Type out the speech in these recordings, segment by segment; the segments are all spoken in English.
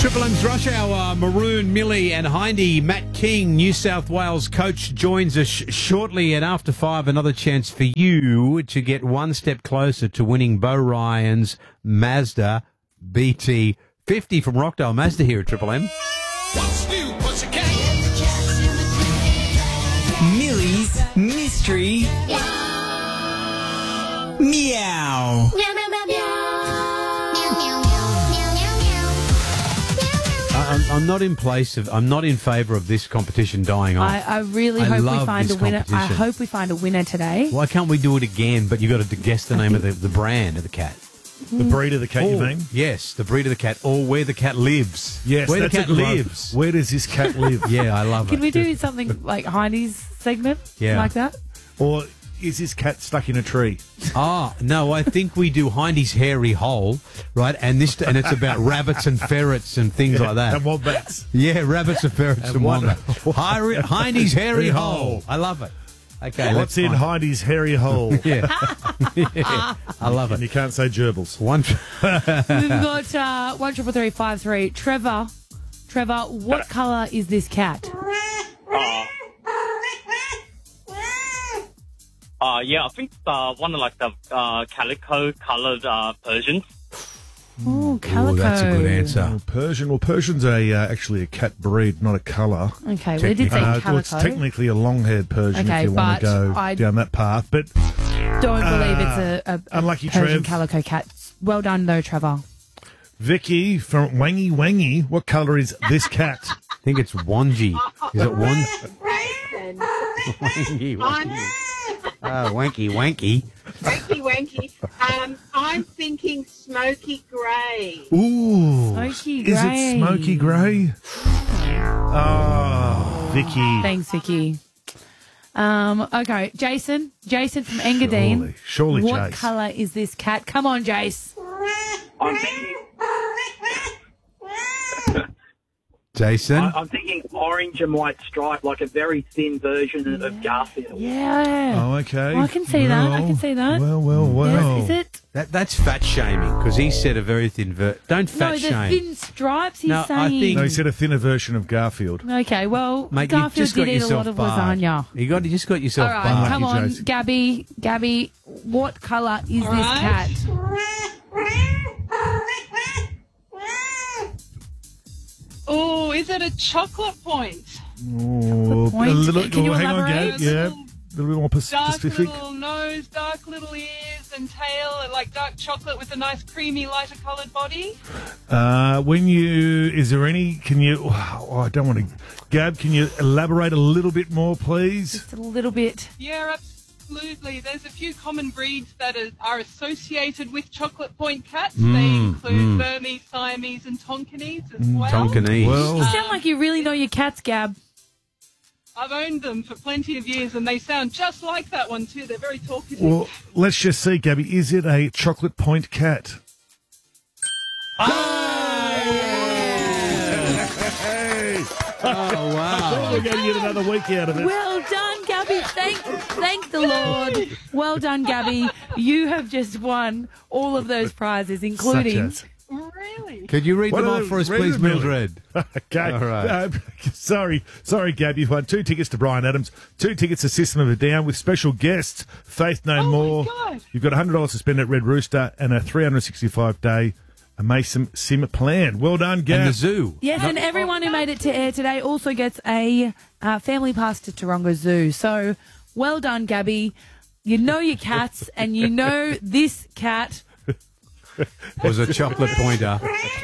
Triple M's Rush Hour, Maroon, Millie and Hindy. Matt King, New South Wales coach, joins us shortly at After 5. Another chance for you to get one step closer to winning Bo Ryan's Mazda BT50 from Rockdale Mazda here at Triple M. What's new, pussycat? Millie's Mystery Meow. I'm not in favour of this competition dying off. I really hope we find a winner. I competition. hope we find a winner today. Why can't we do it again? But you got to guess the name of the brand of the cat. The breed of the cat, you mean? Yes, the breed of the cat, or where the cat lives. Yes, where the that's a cat good one. lives. Where does this cat live? Yeah, I love it. Can we do something like Heidi's segment? Yeah. Like that? Or is this cat stuck in a tree? Ah, no, I think we do Hindy's hairy hole, right? And it's about rabbits and ferrets and things like that. And wombats. Yeah, rabbits and ferrets and wombats. Hindy's hairy hole. I love it. Okay, What's in Heidi's hairy hole? Yeah. Yeah, I love And it. you can't say gerbils. We've got 13353. Trevor, what colour is this cat? Yeah, I think one of like the calico coloured Persians. Oh, calico. Oh, that's a good answer. Persian. Well, Persian's actually a cat breed, not a colour. Okay, well, it did say calico. Well, it's technically a long-haired Persian Okay, if you want to but go I down that path. But Don't believe it's a unlucky Persian Trev. calico cat. Well done, though, Trevor. Vicky from Wangy Wangy, what colour is this cat? I think it's Wangy. Is it Wangy? Wanky, wanky. Wanky. I'm thinking smoky grey. Ooh. Smoky Is grey. it smoky grey? Oh, Vicky. Thanks, Vicky. Okay, Jason from Engadine. Surely, What Jace. colour is this cat? Come on, Jace. I'm thinking, Jason? I'm thinking orange and white stripe, like a very thin version of Garfield. Yeah. Oh, okay. I can see that. I can see that. Well. Yes, is it? That's fat shaming because he said a very thin Don't fat No, the shame. thin stripes he's No, I saying. think- No, he said a thinner version of Garfield. Okay, well, Mate, you Garfield just got did eat a yourself lot of barred. lasagna. You just got yourself All right, barred. come on, Jason. Gabby, what colour is this right. cat? Oh, is it a chocolate point? Oh, point. a little. Can you hang on, elaborate? Gab. Yeah, a little bit more Dark specific. little nose, dark little ears and tail, and like dark chocolate with a nice creamy, lighter coloured body. Is there any? Can you? Oh, I don't want to. Gab, can you elaborate a little bit more, please? Just a little bit. Yeah, absolutely. There's a few common breeds that are associated with chocolate point cats. They include Burmese, Siamese, and Tonkinese as well. Tonkinese. You Well, sound like you really know your cats, Gab. I've owned them for plenty of years, and they sound just like that one too. They're very talkative. well, let's just see, Gabby. Is it a chocolate point cat? Oh, wow. We're going to get another week out of it. Well done, Gabby. Thank the Lord. Well done, Gabby. You have just won all of those prizes, including... Such Really? Could you read What them are off they- for us, read please, them, Billy. Mildred? Okay. All right. Sorry, Gab. You've won 2 tickets to Brian Adams, 2 tickets to System of a Down with special guest Faith No More. God. You've got $100 to spend at Red Rooster and a 365-day Mason Sim plan. Well done, Gab. And the zoo. Yes, and everyone who made it to air today also gets a family pass to Taronga Zoo. So, well done, Gabby. You know your cats, and you know this cat. Was a chocolate pointer.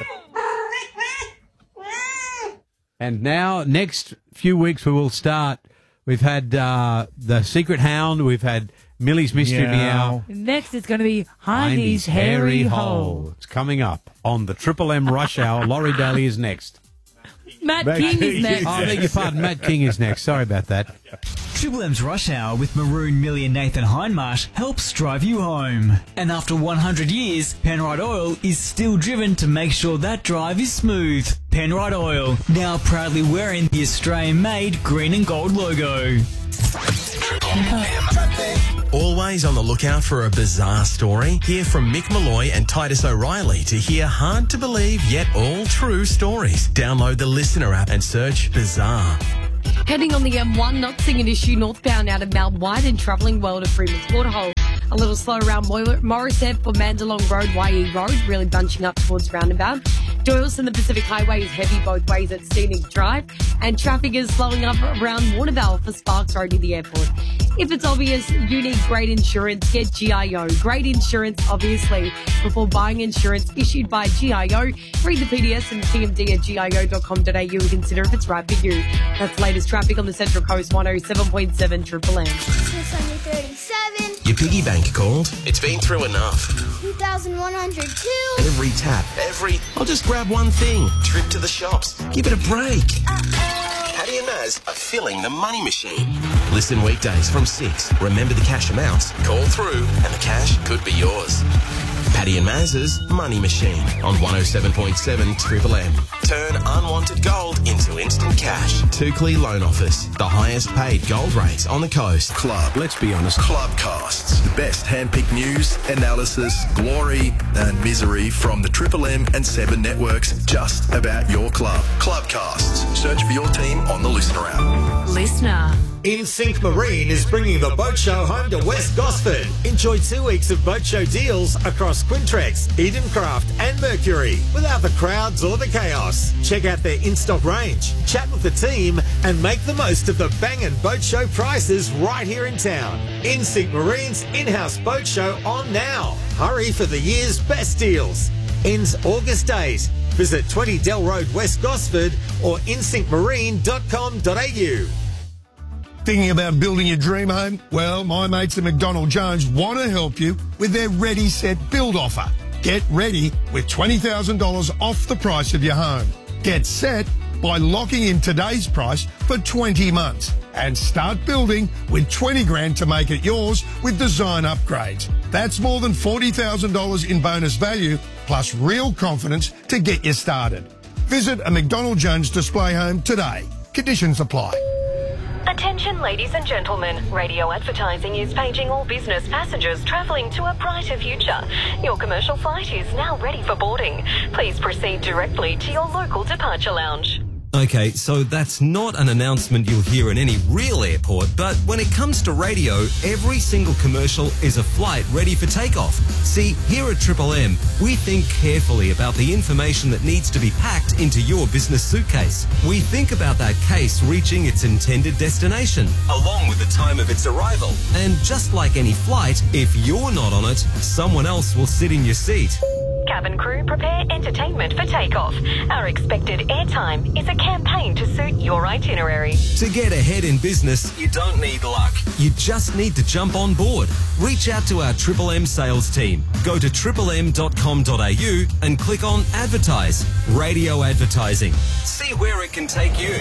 And now, next few weeks, we will start. We've had the Secret Hound. We've had Millie's Mystery Meow. Next, it's going to be Hindy's Hindy's Hairy Hole. It's coming up on the Triple M Rush Hour. Laurie Daly is next. Matt King is next. Oh, I beg your pardon. Matt King is next. Sorry about that. Triple M's Rush Hour with Maroon, Millie and Nathan Hindmarsh helps drive you home. And after 100 years, Penrite Oil is still driven to make sure that drive is smooth. Penrite Oil, now proudly wearing the Australian-made green and gold logo. Triple M. Always on the lookout for a bizarre story? Hear from Mick Malloy and Titus O'Reilly to hear hard-to-believe yet all-true stories. Download the Listener app and search Bizarre. Heading on the M1, not seeing an issue northbound out of Mount White and travelling well to Freeman's Waterhole. A little slow around Morisset for Mandalong Road, YE Road, really bunching up towards roundabout. Doyleson, the Pacific Highway is heavy both ways at Scenic Drive, and traffic is slowing up around Warnervale for Sparks Road near the airport. If it's obvious you need great insurance, get GIO. Great insurance, obviously. Before buying insurance issued by GIO, read the PDS and TMD at gio.com.au and consider if it's right for you. That's the latest traffic on the Central Coast, 107.7 Triple M. 637. Your piggy bank called? It's been through enough. 2,102. Every tap, I'll just grab one thing. Trip to the shops. Give it a break. Paddy and Maz are filling the money machine. Listen weekdays from 6. Remember the cash amounts. Call through and the cash could be yours. Paddy and Maz's Money Machine on 107.7 Triple M. Turn unwanted gold into instant cash. Toukley Loan Office, the highest paid gold rates on the coast. Club, let's be honest, Clubcasts. The best hand-picked news, analysis, glory and misery from the Triple M and 7 networks just about your club. Clubcasts. Search for your team on the Listener app. Listener. InSync Marine is bringing the boat show home to West Gosford. Enjoy 2 weeks of boat show deals across Quintrex, Edencraft and Mercury without the crowds or the chaos. Check out their in-stock range, chat with the team and make the most of the bangin' boat show prices right here in town. InSync Marine's in-house boat show on now. Hurry for the year's best deals. Ends August 8. Visit 20 Dell Road, West Gosford or insyncmarine.com.au. Thinking about building your dream home? Well, my mates at McDonald Jones want to help you with their Ready Set Build offer. Get ready with $20,000 off the price of your home. Get set by locking in today's price for 20 months and start building with 20 grand to make it yours with design upgrades. That's more than $40,000 in bonus value plus real confidence to get you started. Visit a McDonald Jones display home today. Conditions apply. Attention ladies and gentlemen, radio advertising is paging all business passengers travelling to a brighter future. Your commercial flight is now ready for boarding. Please proceed directly to your local departure lounge. Okay, so that's not an announcement you'll hear in any real airport, but when it comes to radio, every single commercial is a flight ready for takeoff. See, here at Triple M, we think carefully about the information that needs to be packed into your business suitcase. We think about that case reaching its intended destination, along with the time of its arrival. And just like any flight, if you're not on it, someone else will sit in your seat. Cabin crew, prepare entertainment for takeoff. Our expected airtime is a campaign to suit your itinerary. To get ahead in business, you don't need luck. You just need to jump on board. Reach out to our Triple M sales team. Go to triplem.com.au and click on Advertise. Radio advertising. See where it can take you.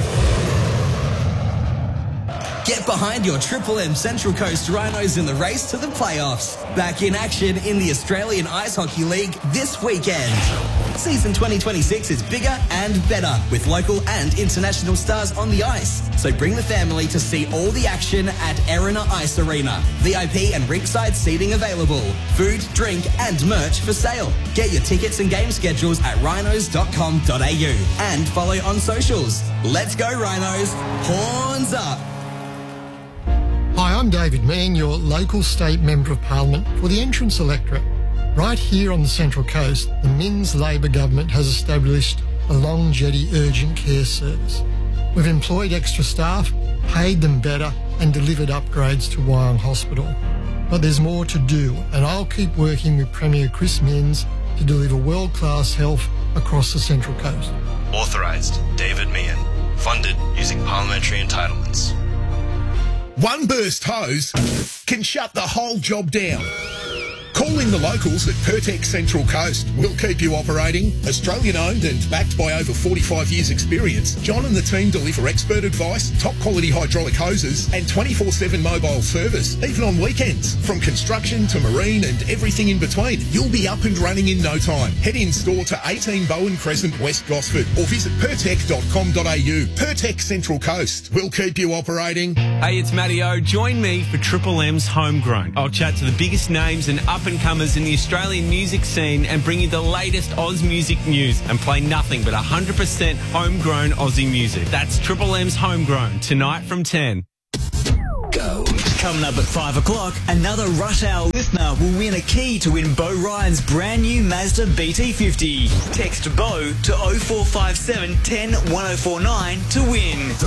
Get behind your Triple M Central Coast Rhinos in the race to the playoffs. Back in action in the Australian Ice Hockey League this weekend. Season 2026 is bigger and better with local and international stars on the ice. So bring the family to see all the action at Erina Ice Arena. VIP and rinkside seating available. Food, drink and merch for sale. Get your tickets and game schedules at rhinos.com.au and follow on socials. Let's go Rhinos. Horns up. Hi, I'm David Mann, your local state Member of Parliament for the Entrance electorate. Right here on the Central Coast, the Minns Labor government has established a Long Jetty urgent care service. We've employed extra staff, paid them better and delivered upgrades to Wyong Hospital. But there's more to do and I'll keep working with Premier Chris Minns to deliver world-class health across the Central Coast. Authorised, David Mann. Funded using parliamentary entitlements. One burst hose can shut the whole job down. Call in the locals at Pertex Central Coast. We'll keep you operating. Australian owned and backed by over 45 years experience, John and the team deliver expert advice, top quality hydraulic hoses and 24/7 mobile service, even on weekends. From construction to marine and everything in between, you'll be up and running in no time. Head in store to 18 Bowen Crescent, West Gosford, or visit pertec.com.au. Pertex Central Coast. We'll keep you operating. Hey, it's Matty O. Join me for Triple M's Homegrown. I'll chat to the biggest names and up-and-comers in the Australian music scene and bring you the latest Oz music news and play nothing but 100% homegrown Aussie music. That's Triple M's Homegrown, tonight from 10. Go. Coming up at 5 o'clock, another Rush Hour listener will win a key to win Bo Ryan's brand new Mazda BT50. Text Bo to 0457 10 1049 to win. This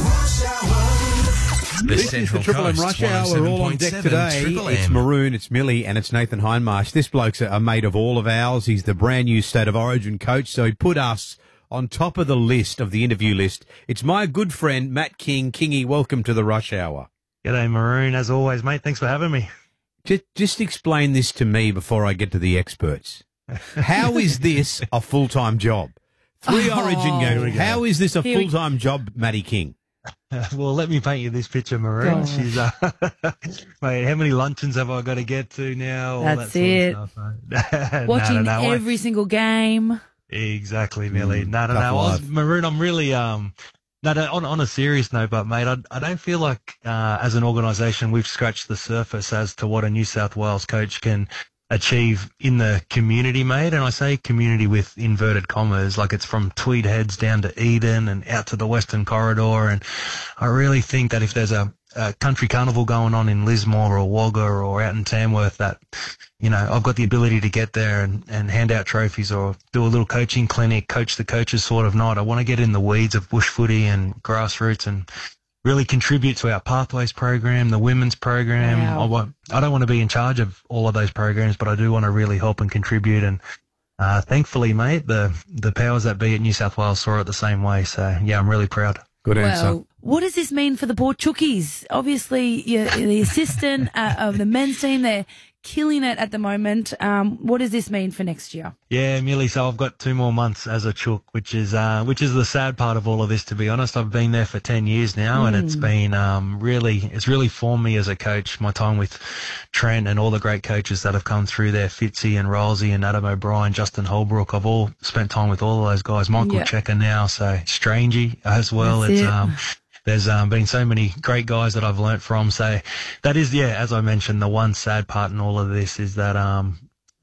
is the Triple M Rush Hour. All on deck today. It's Maroon, it's Millie, and it's Nathan Hindmarsh. This bloke's a mate of all of ours. He's the brand new State of Origin coach, so he put us on top of the list, of the interview list. It's my good friend, Matt King. Kingy, welcome to the Rush Hour. G'day, Maroon. As always, mate. Thanks for having me. Just explain this to me before I get to the experts. How is this a full-time job? Origin games. How is this a full-time job, Matty King? Well, let me paint you this picture, Maroon. God. She's, mate, how many luncheons have I got to get to now? All That's that it. sort of stuff, Watching No, every single game. Exactly, Millie. No. tough life. Maroon, I'm really, on a serious note, but mate, I don't feel like, as an organisation, we've scratched the surface as to what a New South Wales coach can achieve in the community, mate. And I say community with inverted commas, like it's from Tweed Heads down to Eden and out to the Western Corridor. And I really think that if there's a country carnival going on in Lismore or Wagga or out in Tamworth, that, you know, I've got the ability to get there and hand out trophies or do a little coaching clinic, coach the coaches sort of night. I want to get in the weeds of bush footy and grassroots and really contribute to our Pathways program, the women's program. Wow. I don't want to be in charge of all of those programs, but I do want to really help and contribute. And thankfully, mate, the powers that be at New South Wales saw it the same way. So, yeah, I'm really proud. Good answer. Well, what does this mean for the poor Chookies? Obviously, you're the assistant of the men's team. They're killing it at the moment. What does this mean for next year? Yeah, Millie, so I've got 2 more months as a chook, which is the sad part of all of this, to be honest. I've been there for 10 years now, and it's been it's really formed me as a coach. My time with Trent and all the great coaches that have come through there, Fitzy and Rolsey and Adam O'Brien, Justin Holbrook. I've all spent time with all of those guys. Michael Checker now, so Strangey as well. There's been so many great guys that I've learnt from. So that is, as I mentioned, the one sad part in all of this is that, I'm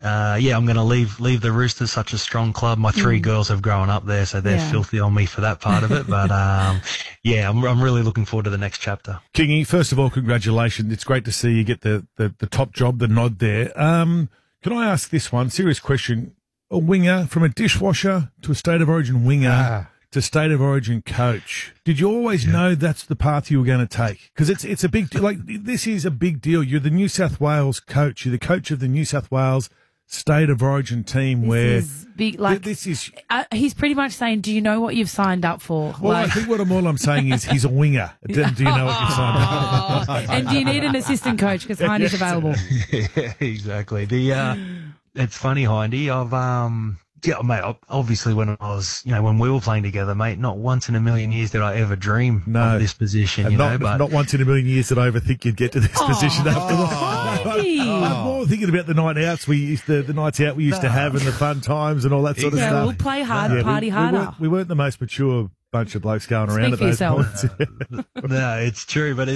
going to leave the Roosters, such a strong club. My 3 girls have grown up there, so they're filthy on me for that part of it. But, I'm really looking forward to the next chapter. Kingy, first of all, congratulations. It's great to see you get the top job, the nod there. Can I ask this one? Serious question. A winger, from a dishwasher to a State of Origin winger. To State of Origin coach. Did you always know that's the path you were going to take? Because it's a big deal. Like, this is a big deal. You're the New South Wales coach. You're the coach of the New South Wales State of Origin team. This is he's pretty much saying, do you know what you've signed up for? Well, I think all I'm saying is he's a winger. Do you know what you've signed up for? And do you need an assistant coach? Because Hindy's available. Yeah, exactly. It's funny, Hindy. Mate, obviously when I was, when we were playing together, mate, not once in a million years did I ever dream of this position, and not once in a million years did I ever think you'd get to this position after all. I'm more thinking about the night outs the nights out we used to have and the fun times and all that sort of stuff. Yeah, we'll play hard, party harder. We weren't the most mature bunch of blokes going around at those points. No, it's true, but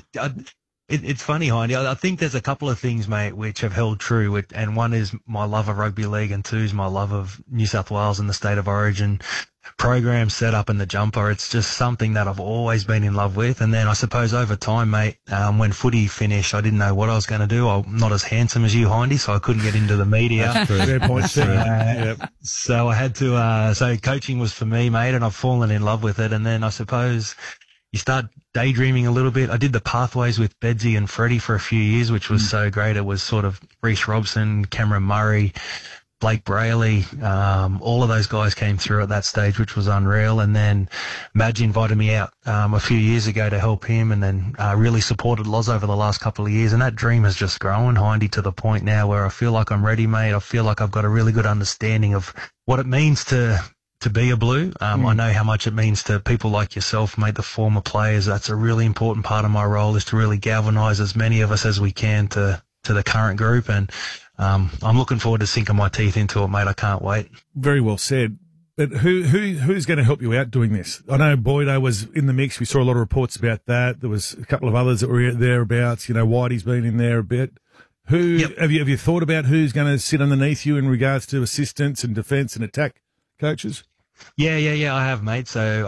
it's funny, Hindy. I think there's a couple of things, mate, which have held true. And one is my love of rugby league, and 2 is my love of New South Wales and the State of Origin program set up in the jumper. It's just something that I've always been in love with. And then I suppose over time, mate, when footy finished, I didn't know what I was going to do. I'm not as handsome as you, Hindy, so I couldn't get into the media. Fair point. So I had to, so coaching was for me, mate, and I've fallen in love with it. And then I suppose you start daydreaming a little bit. I did the Pathways with Bedsy and Freddie for a few years, which was so great. It was sort of Reece Robson, Cameron Murray, Blake Brayley, all of those guys came through at that stage, which was unreal. And then Madge invited me out a few years ago to help him, and then really supported Loz over the last couple of years. And that dream has just grown, Hindy, to the point now where I feel like I'm ready, mate. I feel like I've got a really good understanding of what it means to be a Blue. I know how much it means to people like yourself, mate, the former players. That's a really important part of my role, is to really galvanise as many of us as we can to the current group. And I'm looking forward to sinking my teeth into it, mate. I can't wait. Very well said. But who's going to help you out doing this? I know Boydo was in the mix. We saw a lot of reports about that. There was a couple of others that were thereabouts. You know, Whitey's been in there a bit. Have you thought about who's going to sit underneath you in regards to assistance and defence and attack coaches? Yeah, I have, mate. So,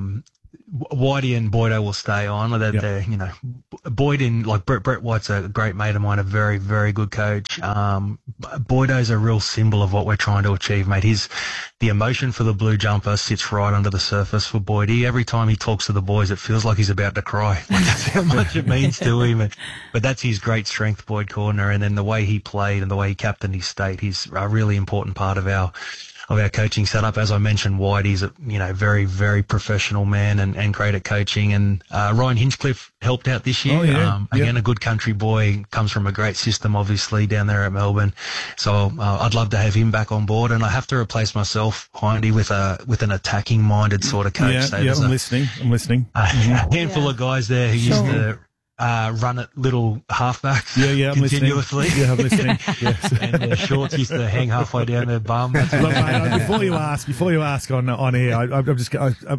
Whitey and Boydo will stay on. They're you know, Boyd and like Brett White's a great mate of mine, a very, very good coach. Boydo's a real symbol of what we're trying to achieve, mate. The emotion for the blue jumper sits right under the surface for Boydie. Every time he talks to the boys, it feels like he's about to cry. Like, that's how much it means to him. But that's his great strength, Boyd Cordner. And then the way he played and the way he captained his state, he's a really important part of our coaching setup. As I mentioned, Whitey's a very, very professional man and great at coaching. And Ryan Hinchcliffe helped out this year. Again, a good country boy, comes from a great system, obviously, down there at Melbourne. So I'd love to have him back on board. And I have to replace myself, Hindy, with an attacking-minded sort of coach. I'm listening. A handful of guys there who used to run at little halfbacks continuously. I'm listening. Yes. And their shorts used to hang halfway down their bum. Look, mate, before you ask on air, I'm just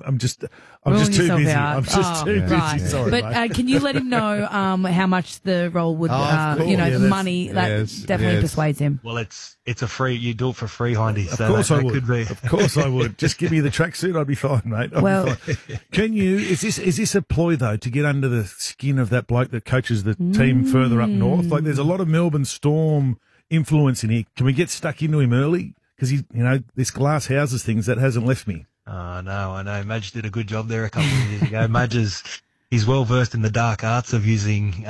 too busy. I'm just too busy. Sorry, but can you let him know how much the role would, the money that definitely persuades him? Well, it's a free. You do it for free, Hindy. Of course I would. Of course I would. Just give me the tracksuit, I'd be fine, mate. Be fine. Can you? Is this a ploy though to get under the skin of that bloke that coaches the team further up north? Like, there's a lot of Melbourne Storm influence in here. Can we get stuck into him early? Because this glass houses things that hasn't left me. Oh, no, I know. Madge did a good job there a couple of years ago. Madge he's well versed in the dark arts of using,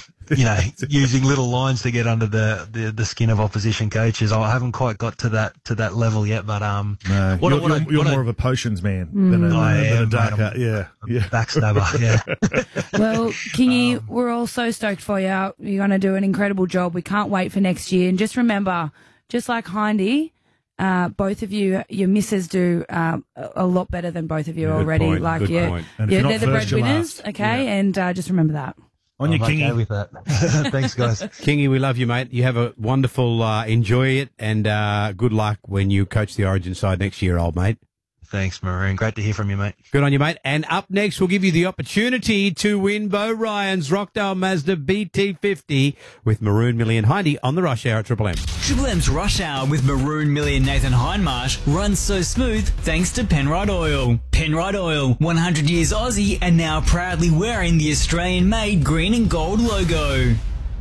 using little lines to get under the skin of opposition coaches. I haven't quite got to that level yet, but you're more of a potions man than a dark art. Yeah, backstabber. Yeah. Well, Kingy, we're all so stoked for you. You're going to do an incredible job. We can't wait for next year. And just remember, just like Hindy, both of you, your misses do a lot better than both of you already. Point, like, they're the breadwinners, okay? Yeah. And just remember that. On your Kingy. With that. Thanks, guys. Kingy, we love you, mate. You have a wonderful, enjoy it, and good luck when you coach the Origin side next year, old mate. Thanks, Maroon. Great to hear from you, mate. Good on you, mate. And up next, we'll give you the opportunity to win Bo Ryan's Rockdale Mazda BT50 with Maroon, Millie and Hindy on the Rush Hour at Triple M. Triple M's Rush Hour with Maroon, Millie and Nathan Hindmarsh runs so smooth thanks to Penrite Oil. Penrite Oil, 100 years Aussie and now proudly wearing the Australian-made green and gold logo.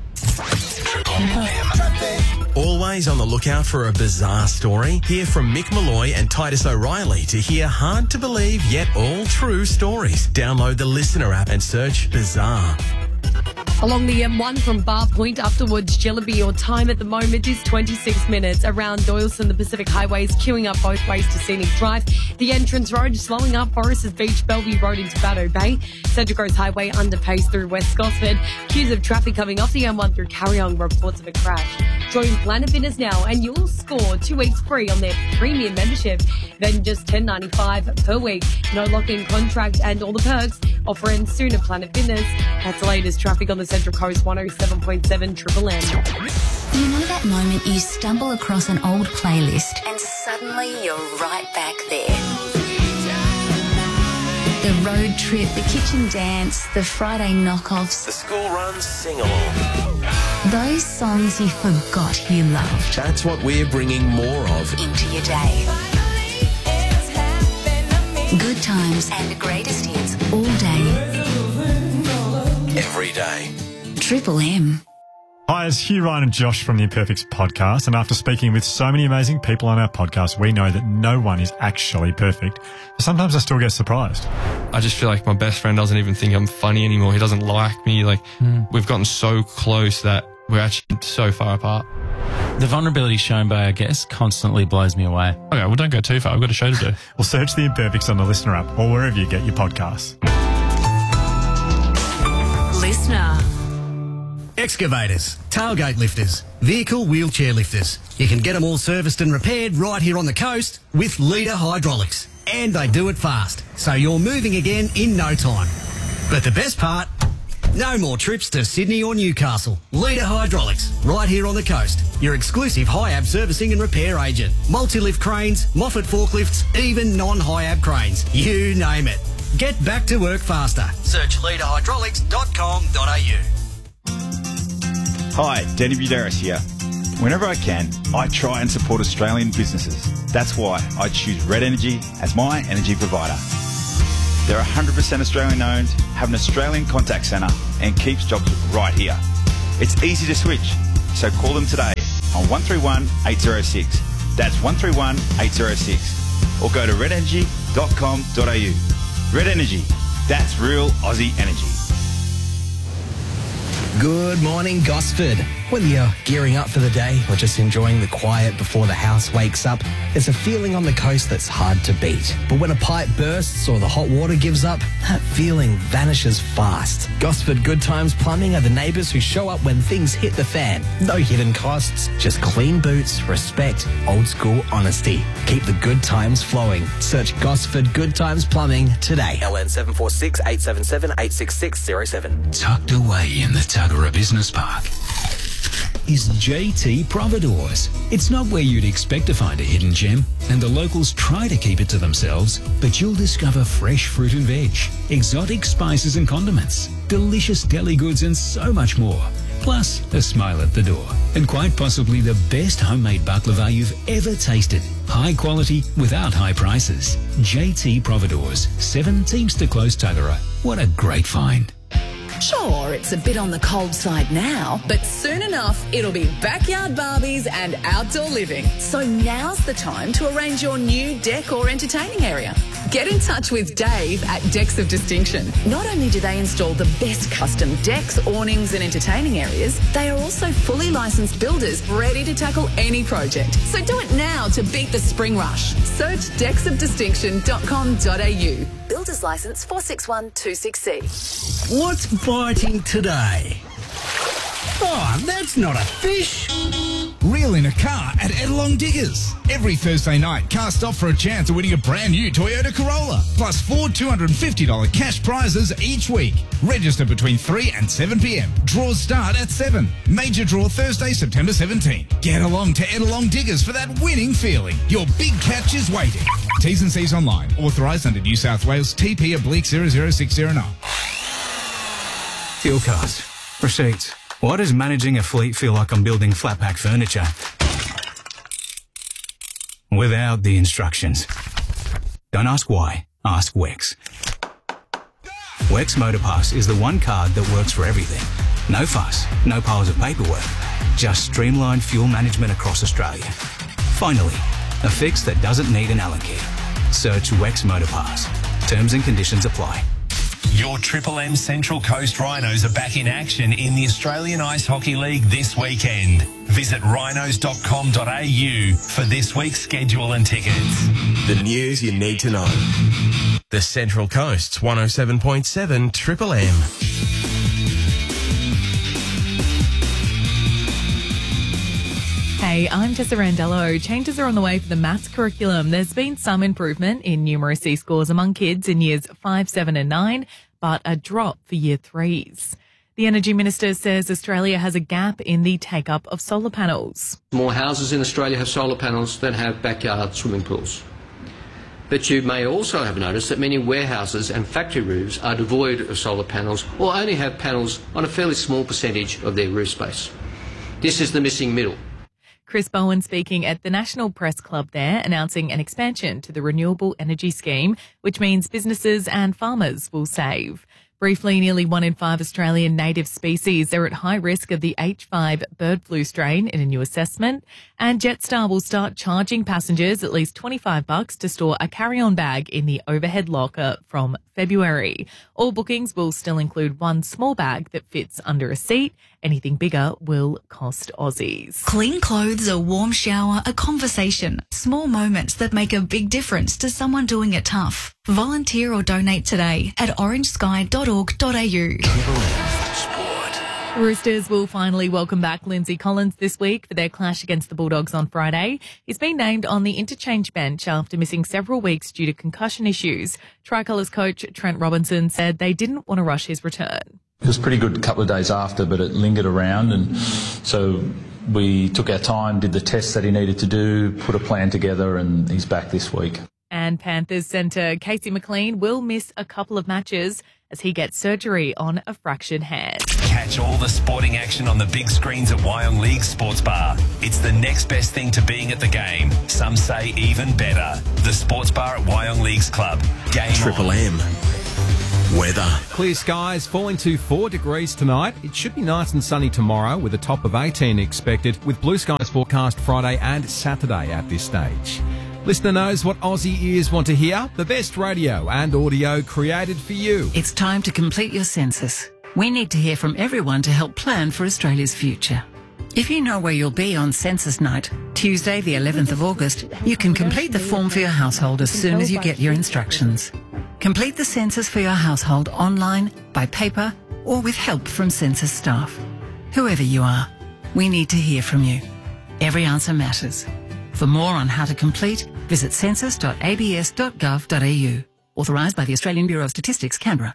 Always on the lookout for a bizarre story? Hear from Mick Malloy and Titus O'Reilly to hear hard-to-believe yet all-true stories. Download the Listener app and search Bizarre. Along the M1 from Bar Point up towards Jillaby, your time at the moment is 26 minutes. Around Doyleson, the Pacific Highway is queuing up both ways to Scenic Drive. The entrance road slowing up Foresters Beach, Bellevue Road into Batteau Bay. Central Coast Highway under pace through West Gosford. Queues of traffic coming off the M1 through Carryong, reports of a crash. Join Planet Fitness now and you'll score 2 weeks free on their premium membership. Then just $10.95 per week. No lock-in contract and all the perks. Offer ends soon at Planet Fitness. That's the latest traffic on the Central Coast 107.7 Triple M. You know that moment you stumble across an old playlist and suddenly you're right back there. The road trip, the kitchen dance, the Friday knockoffs. The school run sing-along. Those songs you forgot you loved. That's what we're bringing more of into your day. Good times and the greatest hits all day. Every day. Triple M. Hi, it's Hugh, Ryan and Josh from the Imperfects podcast, and after speaking with so many amazing people on our podcast, we know that no one is actually perfect. But sometimes I still get surprised. I just feel like my best friend doesn't even think I'm funny anymore. He doesn't like me. We've gotten so close that we're actually so far apart. The vulnerability shown by our guests constantly blows me away. Okay, well, don't go too far. I've got a show to do. Well, search The Imperfects on the Listener app or wherever you get your podcasts. Listener. Excavators, tailgate lifters, vehicle wheelchair lifters. You can get them all serviced and repaired right here on the coast with Leader Hydraulics. And they do it fast, so you're moving again in no time. But the best part, no more trips to Sydney or Newcastle. Leader Hydraulics, right here on the coast. Your exclusive HIAB servicing and repair agent. Multi-lift cranes, Moffat forklifts, even non-HIAB cranes. You name it. Get back to work faster. Search leaderhydraulics.com.au. Hi, Danny Buderis here. Whenever I can, I try and support Australian businesses. That's why I choose Red Energy as my energy provider. They're 100% Australian owned, have an Australian contact centre and keeps jobs right here. It's easy to switch, so call them today on 131 806. That's 131 806. Or go to redenergy.com.au. Red Energy, that's real Aussie energy. Good morning, Gosford. Whether you're gearing up for the day or just enjoying the quiet before the house wakes up, there's a feeling on the coast that's hard to beat. But when a pipe bursts or the hot water gives up, that feeling vanishes fast. Gosford Good Times Plumbing are the neighbours who show up when things hit the fan. No hidden costs, just clean boots, respect, old school honesty. Keep the good times flowing. Search Gosford Good Times Plumbing today. LN 746 877 86607. Tucked away in the Tuggerah Business Park is JT Providores. It's not where you'd expect to find a hidden gem, and the locals try to keep it to themselves, but you'll discover fresh fruit and veg, exotic spices and condiments, delicious deli goods and so much more. Plus, a smile at the door, and quite possibly the best homemade baklava you've ever tasted. High quality without high prices. JT Providores, 7 Teamster Close, Tuggerah. What a great find. Sure, it's a bit on the cold side now, but soon enough, it'll be backyard Barbies and outdoor living. So now's the time to arrange your new deck or entertaining area. Get in touch with Dave at Decks of Distinction. Not only do they install the best custom decks, awnings and entertaining areas, they are also fully licensed builders ready to tackle any project. So do it now to beat the spring rush. Search decksofdistinction.com.au. Builder's Licence 46126C. What's biting today? Oh, that's not a fish. Reel in a car at Edelong Diggers. Every Thursday night, cast off for a chance of winning a brand new Toyota Corolla. Plus 4 $250 cash prizes each week. Register between 3 and 7 p.m. Draws start at 7. Major draw Thursday, September 17. Get along to Edelong Diggers for that winning feeling. Your big catch is waiting. T's and C's online. Authorised under New South Wales TP/00609. Fuel cards. Receipts. Why does managing a fleet feel like I'm building flat pack furniture? Without the instructions. Don't ask why, ask Wex. Wex Motorpass is the one card that works for everything. No fuss, no piles of paperwork, just streamlined fuel management across Australia. Finally, a fix that doesn't need an Allen key. Search Wex Motorpass. Terms and conditions apply. Your Triple M Central Coast Rhinos are back in action in the Australian Ice Hockey League this weekend. Visit rhinos.com.au for this week's schedule and tickets. The news you need to know. The Central Coast's 107.7 Triple M. Hey, I'm Tessa Randello. Changes are on the way for the maths curriculum. There's been some improvement in numeracy scores among kids in years 5, 7 and 9, but a drop for year 3s. The Energy Minister says Australia has a gap in the take-up of solar panels. More houses in Australia have solar panels than have backyard swimming pools. But you may also have noticed that many warehouses and factory roofs are devoid of solar panels or only have panels on a fairly small percentage of their roof space. This is the missing middle. Chris Bowen speaking at the National Press Club there, announcing an expansion to the renewable energy scheme, which means businesses and farmers will save. Briefly, nearly 1 in 5 Australian native species are at high risk of the H5 bird flu strain in a new assessment. And Jetstar will start charging passengers at least $25 to store a carry-on bag in the overhead locker from February. All bookings will still include one small bag that fits under a seat. Anything bigger will cost Aussies. Clean clothes, a warm shower, a conversation. Small moments that make a big difference to someone doing it tough. Volunteer or donate today at orangesky.org.au. Roosters will finally welcome back Lindsay Collins this week for their clash against the Bulldogs on Friday. He's been named on the interchange bench after missing several weeks due to concussion issues. Tricolours coach Trent Robinson said they didn't want to rush his return. It was pretty good a couple of days after, but it lingered around, and so we took our time, did the tests that he needed to do, put a plan together, and he's back this week. And Panthers centre Casey McLean will miss a couple of matches as he gets surgery on a fractured hand. Catch all the sporting action on the big screens at Wyong League Sports Bar. It's the next best thing to being at the game. Some say even better. The Sports Bar at Wyong Leagues Club. Game Triple M. Weather. Clear skies, falling to 4 degrees tonight. It should be nice and sunny tomorrow with a top of 18 expected, with blue skies forecast Friday and Saturday at this stage. Listener knows what Aussie ears want to hear. The best radio and audio created for you. It's time to complete your census. We need to hear from everyone to help plan for Australia's future. If you know where you'll be on census night, Tuesday the 11th of August, you can complete the form for your household as soon as you get your instructions. Complete the census for your household online, by paper, or with help from census staff. Whoever you are, we need to hear from you. Every answer matters. For more on how to complete, visit census.abs.gov.au. Authorised by the Australian Bureau of Statistics, Canberra.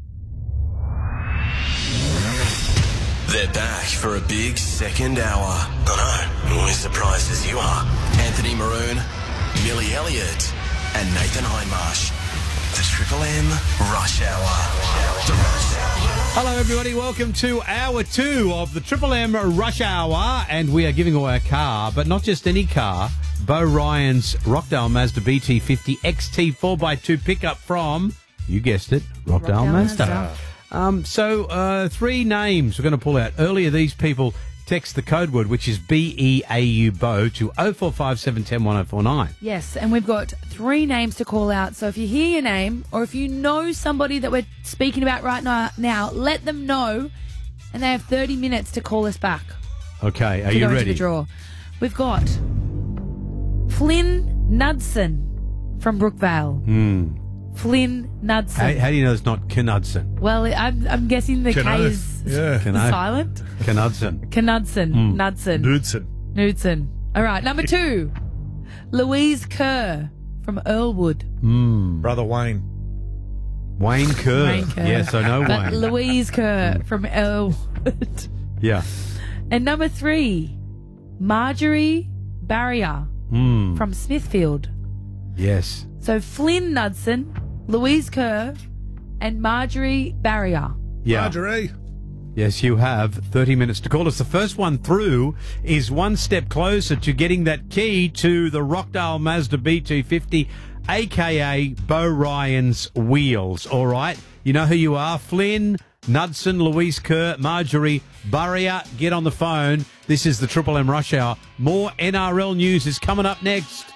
They're back for a big second hour. I know, as surprised as you are. Anthony Maroon, Millie Elliott, and Nathan Hindmarsh. The Triple M Rush Hour. Hello, everybody. Welcome to Hour 2 of the Triple M Rush Hour. And we are giving away a car, but not just any car. Bo Ryan's Rockdale Mazda BT50 XT 4x2 pickup from, you guessed it, Rockdale Mazda. So 3 names we're going to pull out. Earlier, these people text the code word, which is BEAU BO, to 0457 10 1049. Yes, and we've got 3 names to call out. So if you hear your name, or if you know somebody that we're speaking about right now, let them know, and they have 30 minutes to call us back. Okay, are to you go into ready? the draw. We've got Flynn Knudsen from Brookvale. Flynn Knudsen. How do you know it's not Knudsen? Well, I'm guessing the K is silent. Knudsen. Knudsen. Knudsen. All right, number 2, Louise Kerr from Earlwood. Brother Wayne. Wayne Kerr. Wayne Kerr. Yes, I know But Wayne. Louise Kerr from Earlwood. Yeah. And number 3, Marjorie Barrier from Smithfield. Yes. So Flynn Knudsen, Louise Kerr, and Marjorie Barrier. Yeah. Marjorie. Yes, you have 30 minutes to call us. The first one through is one step closer to getting that key to the Rockdale Mazda BT50, a.k.a. Bo Ryan's wheels. All right? You know who you are. Flynn Knudsen, Louise Kerr, Marjorie Barrier. Get on the phone. This is the Triple M Rush Hour. More NRL news is coming up next.